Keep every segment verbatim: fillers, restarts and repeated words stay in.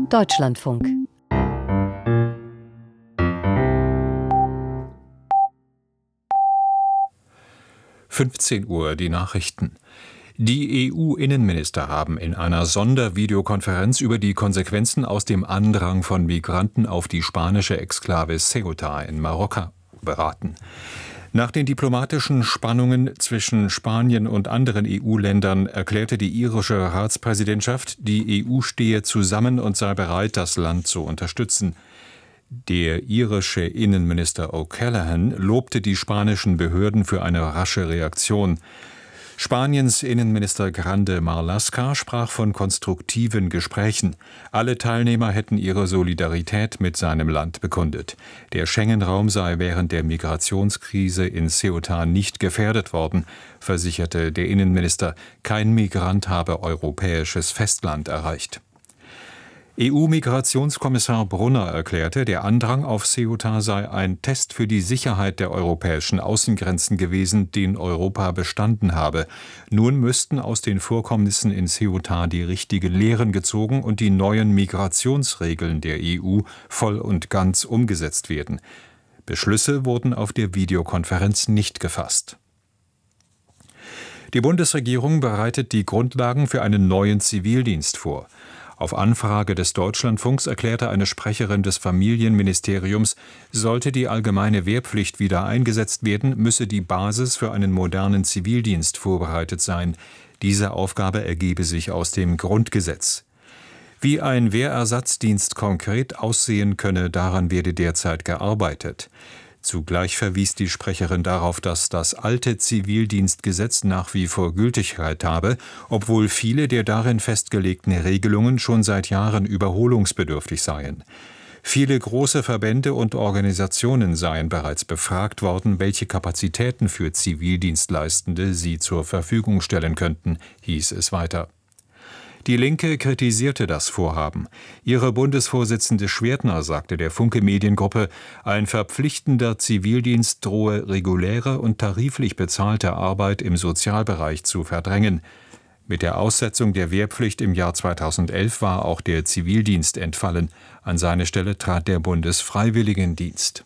Deutschlandfunk. fünfzehn Uhr, die Nachrichten. Die E U-Innenminister haben in einer Sondervideokonferenz über die Konsequenzen aus dem Andrang von Migranten auf die spanische Exklave Ceuta in Marokko beraten. Nach den diplomatischen Spannungen zwischen Spanien und anderen E U-Ländern erklärte die irische Ratspräsidentschaft, die E U stehe zusammen und sei bereit, das Land zu unterstützen. Der irische Innenminister O'Callaghan lobte die spanischen Behörden für eine rasche Reaktion. Spaniens Innenminister Grande Marlaska sprach von konstruktiven Gesprächen. Alle Teilnehmer hätten ihre Solidarität mit seinem Land bekundet. Der Schengen-Raum sei während der Migrationskrise in Ceuta nicht gefährdet worden, versicherte der Innenminister. Kein Migrant habe europäisches Festland erreicht. E U-Migrationskommissar Brunner erklärte, der Andrang auf Ceuta sei ein Test für die Sicherheit der europäischen Außengrenzen gewesen, den Europa bestanden habe. Nun müssten aus den Vorkommnissen in Ceuta die richtigen Lehren gezogen und die neuen Migrationsregeln der E U voll und ganz umgesetzt werden. Beschlüsse wurden auf der Videokonferenz nicht gefasst. Die Bundesregierung bereitet die Grundlagen für einen neuen Zivildienst vor. Auf Anfrage des Deutschlandfunks erklärte eine Sprecherin des Familienministeriums, sollte die allgemeine Wehrpflicht wieder eingesetzt werden, müsse die Basis für einen modernen Zivildienst vorbereitet sein. Diese Aufgabe ergebe sich aus dem Grundgesetz. Wie ein Wehrersatzdienst konkret aussehen könne, daran werde derzeit gearbeitet. Zugleich verwies die Sprecherin darauf, dass das alte Zivildienstgesetz nach wie vor Gültigkeit habe, obwohl viele der darin festgelegten Regelungen schon seit Jahren überholungsbedürftig seien. Viele große Verbände und Organisationen seien bereits befragt worden, welche Kapazitäten für Zivildienstleistende sie zur Verfügung stellen könnten, hieß es weiter. Die Linke kritisierte das Vorhaben. Ihre Bundesvorsitzende Schwertner sagte der Funke Mediengruppe, ein verpflichtender Zivildienst drohe reguläre und tariflich bezahlte Arbeit im Sozialbereich zu verdrängen. Mit der Aussetzung der Wehrpflicht im Jahr zweitausendelf war auch der Zivildienst entfallen. An seine Stelle trat der Bundesfreiwilligendienst.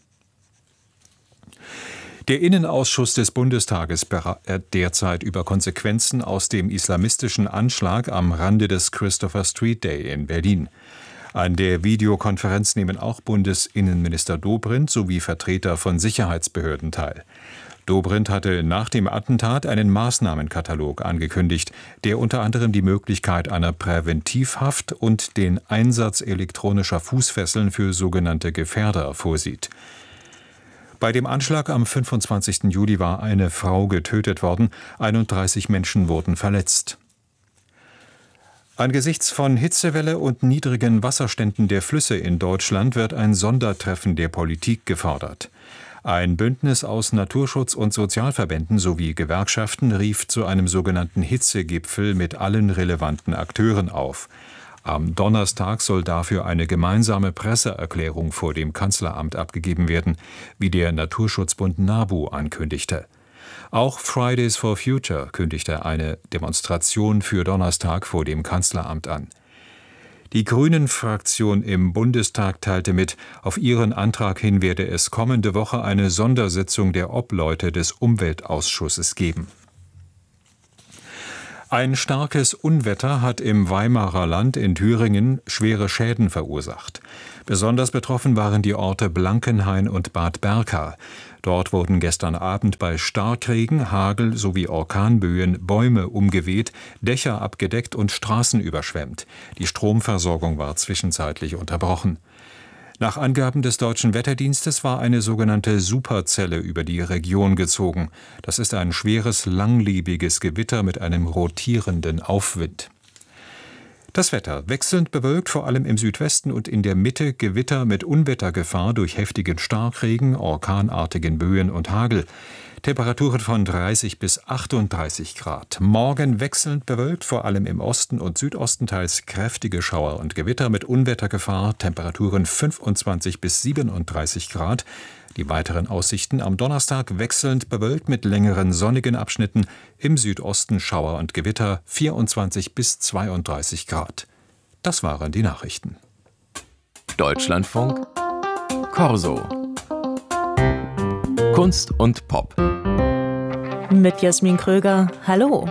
Der Innenausschuss des Bundestages berät derzeit über Konsequenzen aus dem islamistischen Anschlag am Rande des Christopher Street Day in Berlin. An der Videokonferenz nehmen auch Bundesinnenminister Dobrindt sowie Vertreter von Sicherheitsbehörden teil. Dobrindt hatte nach dem Attentat einen Maßnahmenkatalog angekündigt, der unter anderem die Möglichkeit einer Präventivhaft und den Einsatz elektronischer Fußfesseln für sogenannte Gefährder vorsieht. Bei dem Anschlag am fünfundzwanzigsten Juli war eine Frau getötet worden, einunddreißig Menschen wurden verletzt. Angesichts von Hitzewelle und niedrigen Wasserständen der Flüsse in Deutschland wird ein Sondertreffen der Politik gefordert. Ein Bündnis aus Naturschutz- und Sozialverbänden sowie Gewerkschaften rief zu einem sogenannten Hitzegipfel mit allen relevanten Akteuren auf. Am Donnerstag soll dafür eine gemeinsame Presseerklärung vor dem Kanzleramt abgegeben werden, wie der Naturschutzbund NABU ankündigte. Auch Fridays for Future kündigte eine Demonstration für Donnerstag vor dem Kanzleramt an. Die Grünen-Fraktion im Bundestag teilte mit, auf ihren Antrag hin werde es kommende Woche eine Sondersitzung der Obleute des Umweltausschusses geben. Ein starkes Unwetter hat im Weimarer Land in Thüringen schwere Schäden verursacht. Besonders betroffen waren die Orte Blankenhain und Bad Berka. Dort wurden gestern Abend bei Starkregen, Hagel sowie Orkanböen Bäume umgeweht, Dächer abgedeckt und Straßen überschwemmt. Die Stromversorgung war zwischenzeitlich unterbrochen. Nach Angaben des Deutschen Wetterdienstes war eine sogenannte Superzelle über die Region gezogen. Das ist ein schweres, langlebiges Gewitter mit einem rotierenden Aufwind. Das Wetter wechselnd bewölkt, vor allem im Südwesten und in der Mitte Gewitter mit Unwettergefahr durch heftigen Starkregen, orkanartigen Böen und Hagel. Temperaturen von dreißig bis achtunddreißig Grad. Morgen wechselnd bewölkt, vor allem im Osten und Südosten teils kräftige Schauer und Gewitter mit Unwettergefahr. Temperaturen fünfundzwanzig bis siebenunddreißig Grad. Die weiteren Aussichten am Donnerstag wechselnd bewölkt mit längeren sonnigen Abschnitten, im Südosten Schauer und Gewitter, vierundzwanzig bis zweiunddreißig Grad. Das waren die Nachrichten. Deutschlandfunk Corso. Kunst und Pop. Mit Jasmin Kröger. Hallo.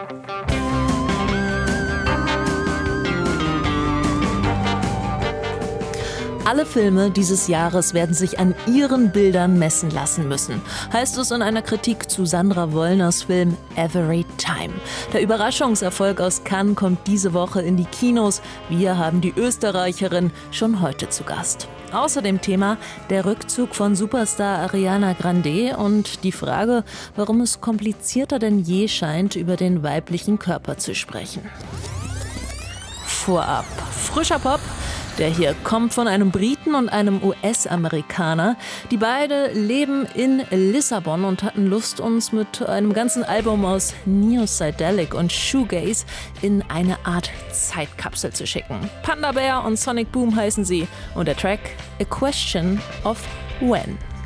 Alle Filme dieses Jahres werden sich an ihren Bildern messen lassen müssen, heißt es in einer Kritik zu Sandra Wollners Film Every Time. Der Überraschungserfolg aus Cannes kommt diese Woche in die Kinos. Wir haben die Österreicherin schon heute zu Gast. Außerdem Thema der Rückzug von Superstar Ariana Grande und die Frage, warum es komplizierter denn je scheint, über den weiblichen Körper zu sprechen. Vorab frischer Pop. Der hier kommt von einem Briten und einem U S-Amerikaner. Die beide leben in Lissabon und hatten Lust, uns mit einem ganzen Album aus Neo-Psychedelic und Shoegaze in eine Art Zeitkapsel zu schicken. Panda Bear und Sonic Boom heißen sie und der Track A Question of When.